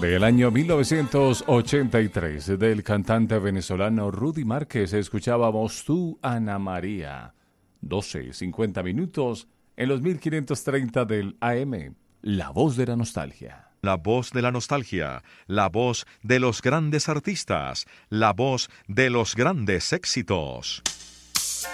Del año 1983, del cantante venezolano Rudy Márquez, escuchábamos Tú, Ana María. 12:50 en los 1530 del AM. La voz de la nostalgia. La voz de la nostalgia, la voz de los grandes artistas, la voz de los grandes éxitos.